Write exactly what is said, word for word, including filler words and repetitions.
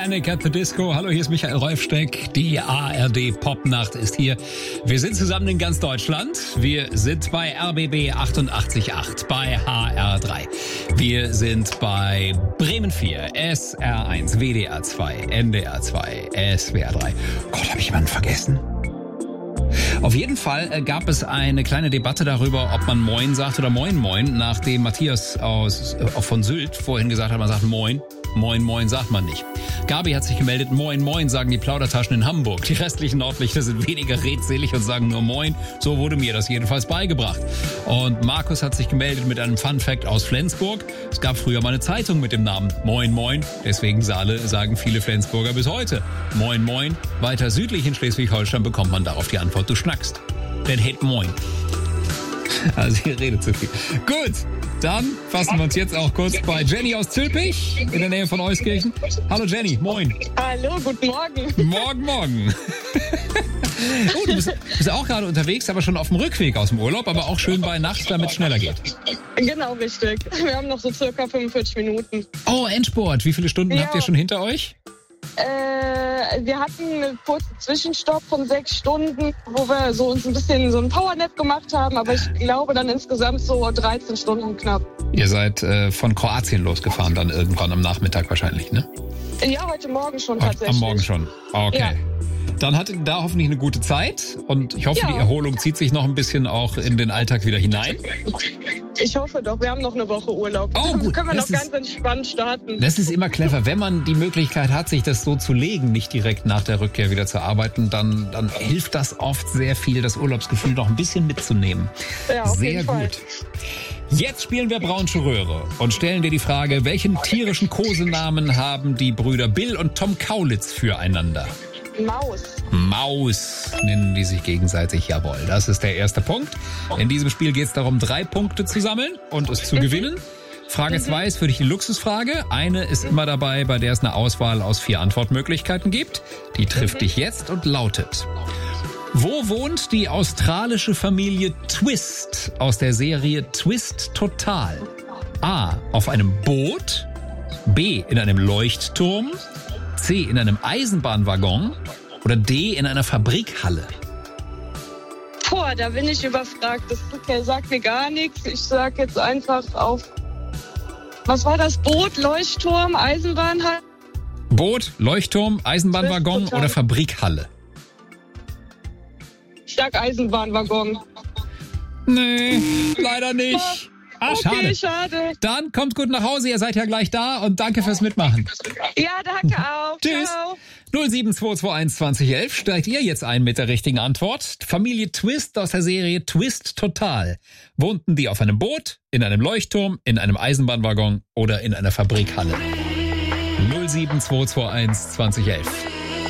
Panic at the Disco. Hallo, hier ist Michael Rolfsteck. Die A R D Popnacht ist hier. Wir sind zusammen in ganz Deutschland. Wir sind bei R B B achtundachtzig Komma acht, bei H R drei. Wir sind bei Bremen vier, S R eins, W D R zwei, N D R zwei, S W R drei. Gott, habe ich jemanden vergessen? Auf jeden Fall gab es eine kleine Debatte darüber, ob man Moin sagt oder Moin Moin, nachdem Matthias aus, äh, von Sylt vorhin gesagt hat, man sagt Moin. Moin Moin sagt man nicht. Gabi hat sich gemeldet, Moin Moin sagen die Plaudertaschen in Hamburg. Die restlichen Nordlichter sind weniger redselig und sagen nur Moin. So wurde mir das jedenfalls beigebracht. Und Markus hat sich gemeldet mit einem Fun-Fact aus Flensburg. Es gab früher mal eine Zeitung mit dem Namen Moin Moin. Deswegen Saale sagen viele Flensburger bis heute Moin Moin. Weiter südlich in Schleswig-Holstein bekommt man darauf die Antwort, du schnackst. Denn hätt Moin. Also ihr redet zu viel. Gut, dann fassen wir uns jetzt auch kurz bei Jenny aus Zülpich in der Nähe von Euskirchen. Hallo Jenny, moin. Hallo, guten Morgen. Morgen, morgen. Oh, du bist, bist auch gerade unterwegs, aber schon auf dem Rückweg aus dem Urlaub, aber auch schön bei Nacht, damit es schneller geht. Genau, richtig. Wir haben noch so circa fünfundvierzig Minuten. Oh, Endspurt. Wie viele Stunden Ja. habt ihr schon hinter euch? Äh, wir hatten einen kurzen Zwischenstopp von sechs Stunden, wo wir so uns ein bisschen so ein Powernap gemacht haben, aber ich glaube dann insgesamt so dreizehn Stunden knapp. Ihr seid äh, von Kroatien losgefahren dann irgendwann am Nachmittag wahrscheinlich, ne? Ja, heute Morgen schon Am- tatsächlich. Am Morgen schon. Okay. Ja. Dann hattet ihr da hoffentlich eine gute Zeit und ich hoffe, Ja. die Erholung zieht sich noch ein bisschen auch in den Alltag wieder hinein. Ich hoffe doch, wir haben noch eine Woche Urlaub. Oh, gut. Können wir Das noch ist- ganz entspannt starten. Das ist immer clever. Wenn man die Möglichkeit hat, sich das so zu legen, nicht direkt nach der Rückkehr wieder zu arbeiten, dann, dann hilft das oft sehr viel, das Urlaubsgefühl noch ein bisschen mitzunehmen. Ja, auf Sehr jeden Fall. gut. Jetzt spielen wir Braunsche Röhre und stellen dir die Frage, welchen tierischen Kosenamen haben die Brüder Bill und Tom Kaulitz füreinander? Maus. Maus nennen die sich gegenseitig, jawohl. Das ist der erste Punkt. In diesem Spiel geht es darum, drei Punkte zu sammeln und es zu gewinnen. Frage zwei ist für dich die Luxusfrage. Eine ist immer dabei, bei der es eine Auswahl aus vier Antwortmöglichkeiten gibt. Die trifft dich jetzt und lautet: Wo wohnt die australische Familie Twist aus der Serie Twist Total? A. Auf einem Boot. B. In einem Leuchtturm. C. In einem Eisenbahnwaggon. Oder D. In einer Fabrikhalle. Boah, da bin ich überfragt. Das okay, sagt mir gar nichts. Ich sag jetzt einfach auf... Was war das? Boot, Leuchtturm, Eisenbahnhalle? Boot, Leuchtturm, Eisenbahnwaggon Total. oder Fabrikhalle? Ich sag Eisenbahnwaggon. Nee, leider nicht. Ah, Okay, schade. schade. Dann kommt gut nach Hause, ihr seid ja gleich da und danke fürs Mitmachen. Ja, danke auch. Tschüss. Ciao. null sieben zwei zwei eins zwanzig elf steigt ihr jetzt ein mit der richtigen Antwort. Familie Twist aus der Serie Twist Total. Wohnten die auf einem Boot, in einem Leuchtturm, in einem Eisenbahnwaggon oder in einer Fabrikhalle? null sieben zwei zwei eins zwanzig elf.